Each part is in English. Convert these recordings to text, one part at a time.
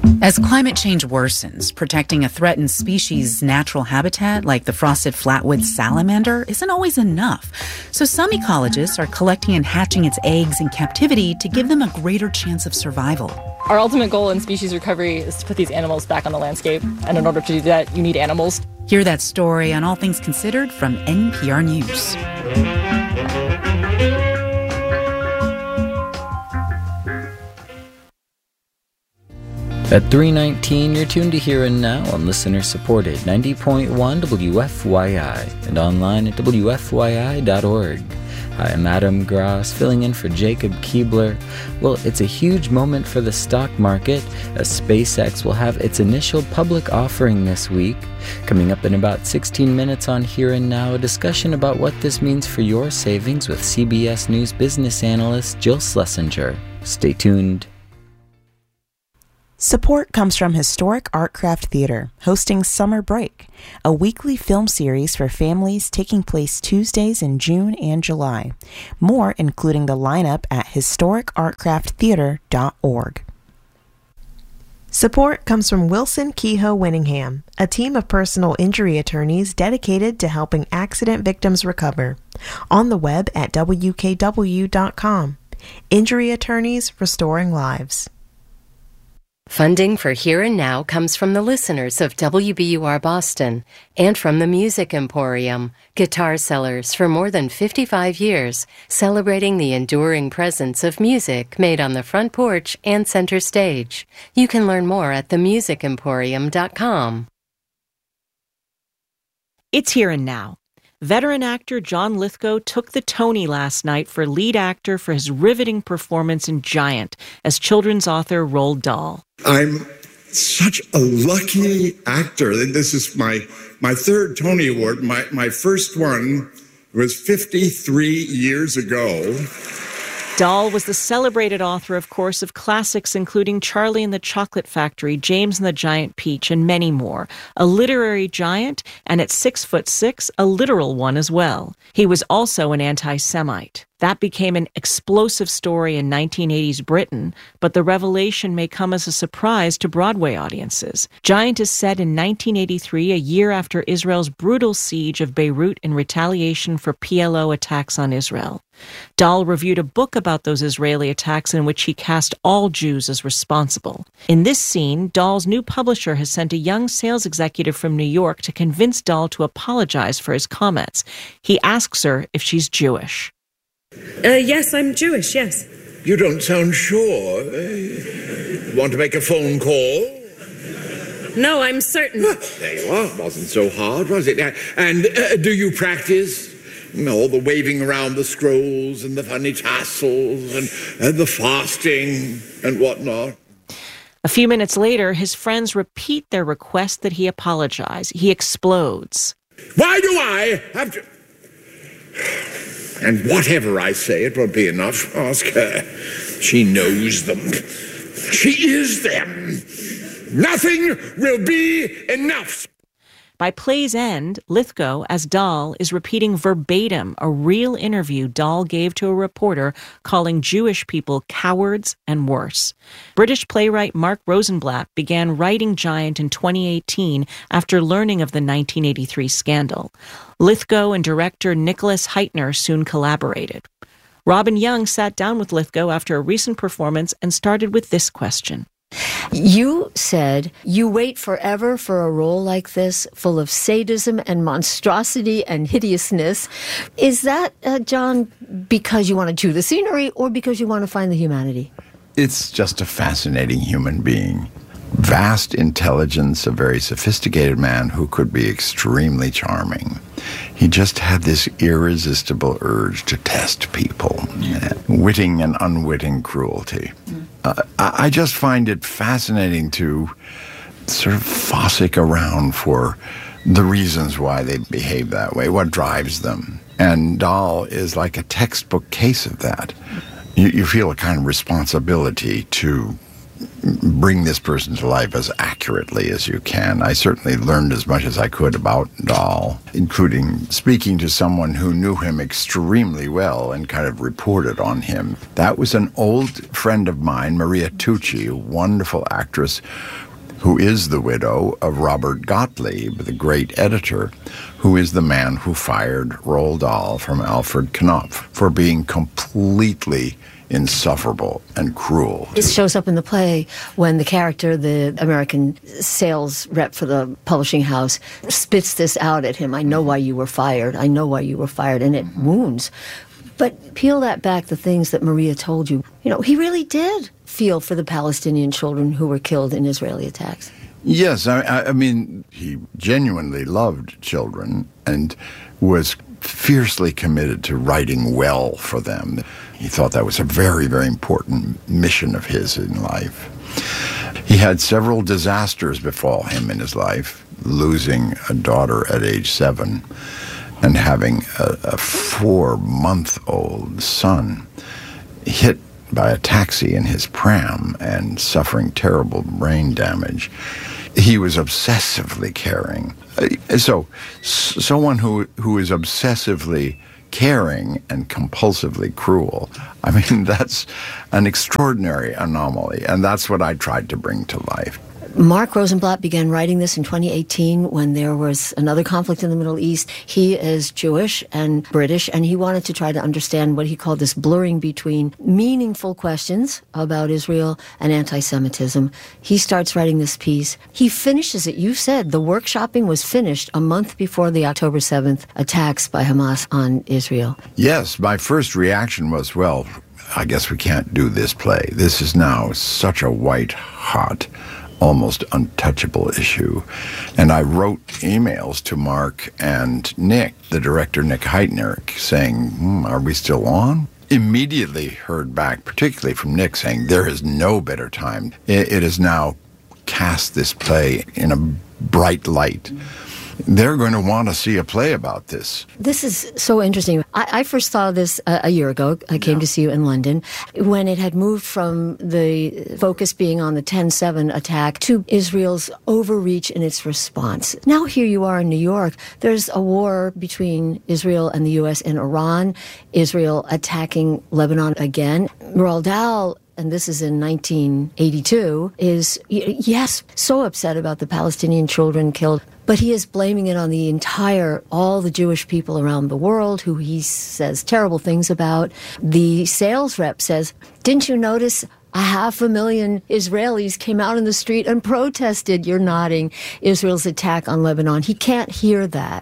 As climate change worsens, protecting a threatened species' natural habitat, like the frosted flatwood salamander, isn't always enough. So some ecologists are collecting and hatching its eggs in captivity to give them a greater chance of survival. Our ultimate goal in species recovery is to put these animals back on the landscape. And in order to do that, you need animals. Hear that story on All Things Considered from NPR News. At 3:19, you're tuned to Here and Now on listener-supported 90.1 WFYI and online at WFYI.org. Hi, I'm Adam Gross, filling in for Jacob Keebler. Well, it's a huge moment for the stock market, as SpaceX will have its initial public offering this week. Coming up in about 16 minutes on Here and Now, a discussion about what this means for your savings with CBS News business analyst Jill Schlesinger. Stay tuned. Support comes from Historic Artcraft Theater, hosting Summer Break, a weekly film series for families taking place Tuesdays in June and July. More, including the lineup, at historicartcrafttheater.org. Support comes from Wilson Kehoe Winningham, a team of personal injury attorneys dedicated to helping accident victims recover. On the web at wkw.com. Injury Attorneys Restoring Lives. Funding for Here and Now comes from the listeners of WBUR Boston and from the Music Emporium, guitar sellers for more than 55 years, celebrating the enduring presence of music made on the front porch and center stage. You can learn more at themusicemporium.com. It's Here and Now. Veteran actor John Lithgow took the Tony last night for lead actor for his riveting performance in Giant as children's author Roald Dahl. I'm such a lucky actor. This is my third Tony Award. My first one was 53 years ago. Dahl was the celebrated author, of course, of classics including Charlie and the Chocolate Factory, James and the Giant Peach, and many more. A literary giant, and at 6'6", a literal one as well. He was also an anti-Semite. That became an explosive story in 1980s Britain, but the revelation may come as a surprise to Broadway audiences. Giant is set in 1983, a year after Israel's brutal siege of Beirut in retaliation for PLO attacks on Israel. Dahl reviewed a book about those Israeli attacks in which he cast all Jews as responsible. In this scene, Dahl's new publisher has sent a young sales executive from New York to convince Dahl to apologize for his comments. He asks her if she's Jewish. Yes, I'm Jewish, yes. You don't sound sure. Want to make a phone call? No, I'm certain. There you are. Wasn't so hard, was it? And do you practice? All the waving around the scrolls and the funny tassels and the fasting and whatnot. A few minutes later, his friends repeat their request that he apologize. He explodes. Why do I have to... And whatever I say, it won't be enough. Ask her. She knows them. She is them. Nothing will be enough. By play's end, Lithgow, as Dahl, is repeating verbatim a real interview Dahl gave to a reporter calling Jewish people cowards and worse. British playwright Mark Rosenblatt began writing Giant in 2018 after learning of the 1983 scandal. Lithgow and director Nicholas Heitner soon collaborated. Robin Young sat down with Lithgow after a recent performance and started with this question. You said you wait forever for a role like this, full of sadism and monstrosity and hideousness. Is that, John, because you want to chew the scenery or because you want to find the humanity? It's just a fascinating human being. Vast intelligence, a very sophisticated man who could be extremely charming. He just had this irresistible urge to test people, witting and unwitting cruelty. I just find it fascinating to sort of fossick around for the reasons why they behave that way, what drives them. And Dahl is like a textbook case of that. You feel a kind of responsibility to bring this person to life as accurately as you can. I certainly learned as much as I could about Dahl, including speaking to someone who knew him extremely well and kind of reported on him. That was an old friend of mine, Maria Tucci, a wonderful actress who is the widow of Robert Gottlieb, the great editor, who is the man who fired Roald Dahl from Alfred Knopf for being completely insufferable and cruel. It shows up in the play when the character, the American sales rep for the publishing house, spits this out at him. I know why you were fired. I know why you were fired. And it wounds. But peel that back, the things that Maria told you. You know, he really did feel for the Palestinian children who were killed in Israeli attacks. Yes, I mean, he genuinely loved children and was fiercely committed to writing well for them. He thought that was a very, very important mission of his in life. He had several disasters befall him in his life, losing a daughter at age 7 and having a 4-month-old son hit by a taxi in his pram and suffering terrible brain damage. He was obsessively caring. So someone who is obsessively caring and compulsively cruel, I mean, that's an extraordinary anomaly, and that's what I tried to bring to life. Mark Rosenblatt began writing this in 2018 when there was another conflict in the Middle East. He is Jewish and British, and he wanted to try to understand what he called this blurring between meaningful questions about Israel and anti-Semitism. He starts writing this piece. He finishes it. You said the workshopping was finished a month before the October 7th attacks by Hamas on Israel. Yes, my first reaction was, well, I guess we can't do this play. This is now such a white-hot, almost untouchable issue. And I wrote emails to Mark and Nick, the director, Nick Heitner, saying, are we still on? Immediately heard back, particularly from Nick, saying, there is no better time. It has now cast this play in a bright light. They're going to want to see a play about this. This is so interesting. I first saw this a year ago. I came to see you in London when it had moved from the focus being on the 10/7 attack to Israel's overreach in its response. Now here you are in New York. There's a war between Israel and the U.S. and Iran. Israel attacking Lebanon again. Roald Dahl, and this is in 1982, is, yes, so upset about the Palestinian children killed, but he is blaming it on all the Jewish people around the world who he says terrible things about. The sales rep says, didn't you notice 500,000 Israelis came out in the street and protested, you're nodding, Israel's attack on Lebanon? He can't hear that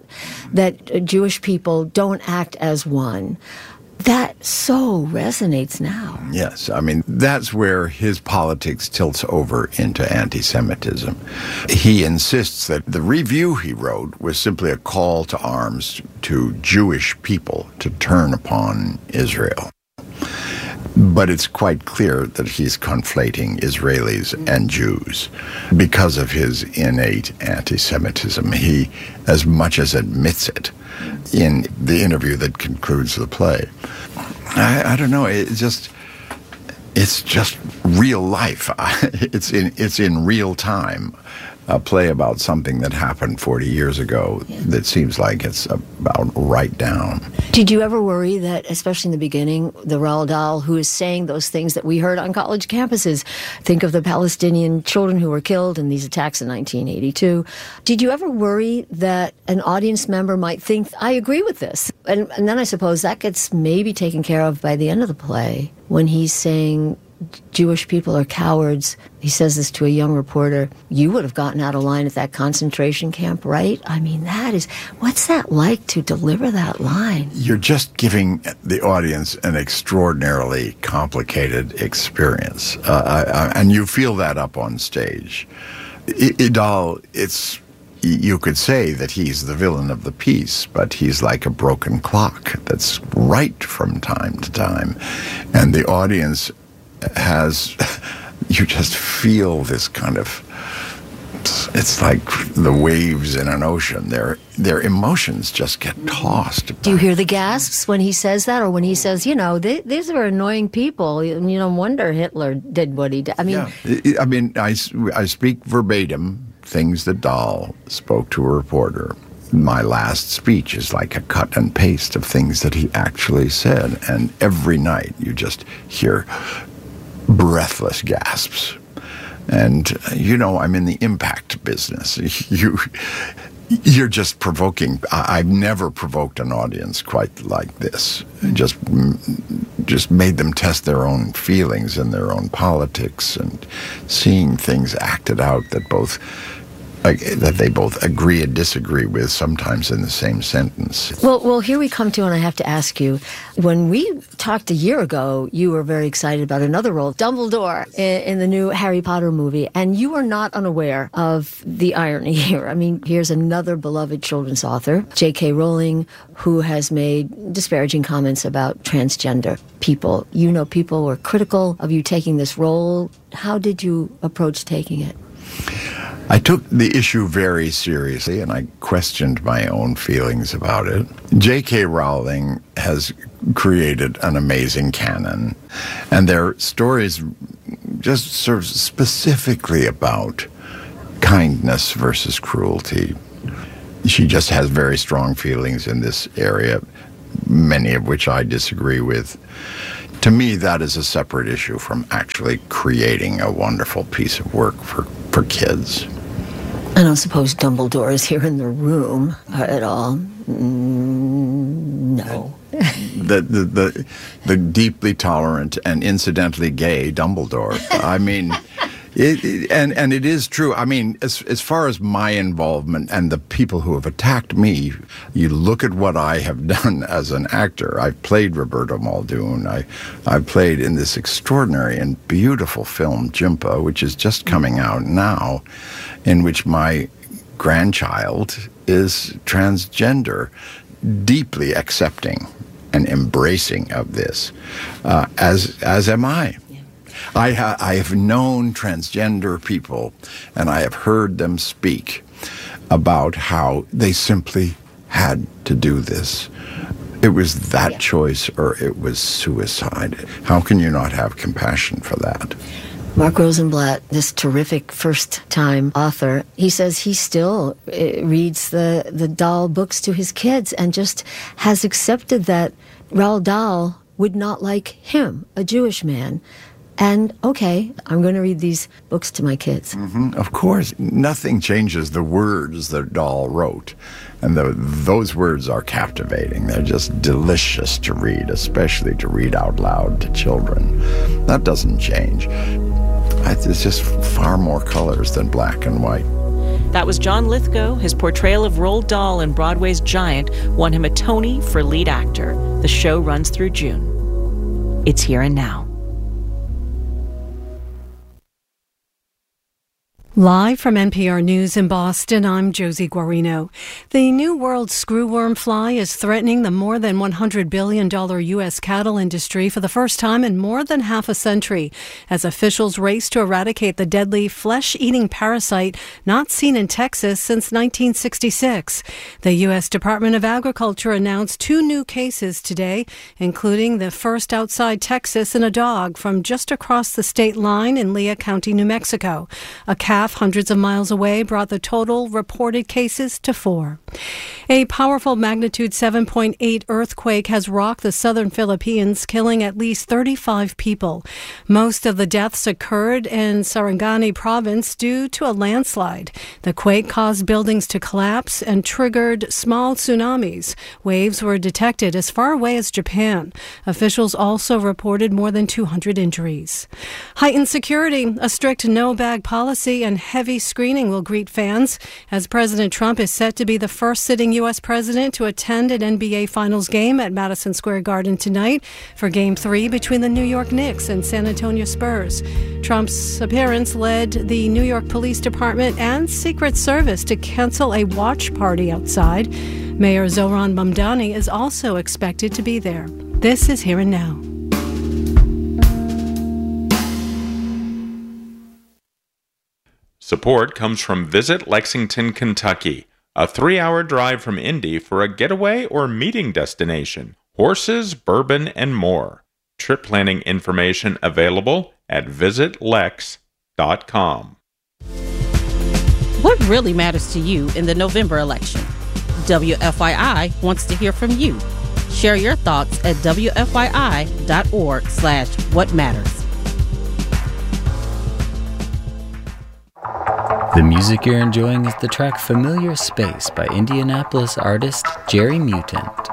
Jewish people don't act as one. That so resonates now. Yes, I mean, that's where his politics tilts over into anti-Semitism. He insists that the review he wrote was simply a call to arms to Jewish people to turn upon Israel. But it's quite clear that he's conflating Israelis and Jews because of his innate anti-Semitism. He, as much as admits it in the interview that concludes the play. I don't know. It's just real life. It's in real time. A play about something that happened 40 years ago that seems like it's about right down. Did you ever worry that, especially in the beginning, the Roald Dahl, who is saying those things that we heard on college campuses, think of the Palestinian children who were killed in these attacks in 1982, did you ever worry that an audience member might think, I agree with this? And then I suppose that gets maybe taken care of by the end of the play, when he's saying Jewish people are cowards. He says this to a young reporter. You would have gotten out of line at that concentration camp, right? I mean, what's that like to deliver that line? You're just giving the audience an extraordinarily complicated experience. And you feel that up on stage. Dahl, you could say that he's the villain of the piece, but he's like a broken clock that's right from time to time. And the audience you just feel this kind of It's like the waves in an ocean. Their emotions just get tossed. Do you hear the gasps when he says that, or when he says, these are annoying people? No wonder Hitler did what he did. I speak verbatim things that Dahl spoke to a reporter. My last speech is like a cut and paste of things that he actually said, and every night you just hear breathless gasps. And, I'm in the impact business. You're just provoking. I've never provoked an audience quite like this. Just made them test their own feelings and their own politics, and seeing things acted out that they both agree and disagree with, sometimes in the same sentence. Well, here we come to, and I have to ask you, when we talked a year ago, you were very excited about another role, Dumbledore, in the new Harry Potter movie, and you are not unaware of the irony here. Here's another beloved children's author, J.K. Rowling, who has made disparaging comments about transgender people. People were critical of you taking this role. How did you approach taking it? I took the issue very seriously, and I questioned my own feelings about it. J.K. Rowling has created an amazing canon, and their stories just serve specifically about kindness versus cruelty. She just has very strong feelings in this area, many of which I disagree with. To me, that is a separate issue from actually creating a wonderful piece of work for kids. I don't suppose Dumbledore is here in the room at all. No. The deeply tolerant and incidentally gay Dumbledore. It is true. As far as my involvement and the people who have attacked me, you look at what I have done as an actor. I've played Roberto Muldoon. I've played in this extraordinary and beautiful film, Jimpa, which is just coming out now, in which my grandchild is transgender, deeply accepting and embracing of this, as am I. I have known transgender people, and I have heard them speak about how they simply had to do this. It was that choice, or it was suicide. How can you not have compassion for that? Mark Rosenblatt, this terrific first-time author, he says he still reads the Dahl books to his kids and just has accepted that Roald Dahl would not like him, a Jewish man. And, okay, I'm going to read these books to my kids. Mm-hmm. Of course. Nothing changes the words that Dahl wrote. And those words are captivating. They're just delicious to read, especially to read out loud to children. That doesn't change. It's just far more colors than black and white. That was John Lithgow. His portrayal of Roald Dahl in Broadway's Giant won him a Tony for lead actor. The show runs through June. It's Here and Now. Live from NPR News in Boston, I'm Josie Guarino. The New World screwworm fly is threatening the more than $100 billion U.S. cattle industry for the first time in more than half a century, as officials race to eradicate the deadly flesh-eating parasite not seen in Texas since 1966. The U.S. Department of Agriculture announced 2 new cases today, including the first outside Texas in a dog from just across the state line in Lea County, New Mexico. A calf hundreds of miles away brought the total reported cases to 4. A powerful magnitude 7.8 earthquake has rocked the southern Philippines, killing at least 35 people. Most of the deaths occurred in Sarangani province due to a landslide. The quake caused buildings to collapse and triggered small tsunamis. Waves were detected as far away as Japan. Officials also reported more than 200 injuries. Heightened security, a strict no-bag policy, and heavy screening will greet fans as President Trump is set to be the first sitting U.S. president to attend an NBA Finals game at Madison Square Garden tonight for Game 3 between the New York Knicks and San Antonio Spurs. Trump's appearance led the New York Police Department and Secret Service to cancel a watch party outside. Mayor Zohran Mamdani is also expected to be there. This is Here and Now. Support comes from Visit Lexington, Kentucky, a 3-hour drive from Indy for a getaway or meeting destination, horses, bourbon, and more. Trip planning information available at visitlex.com. What really matters to you in the November election? WFYI wants to hear from you. Share your thoughts at WFYI.org/whatmatters. The music you're enjoying is the track Familiar Space by Indianapolis artist Jerry Mutant.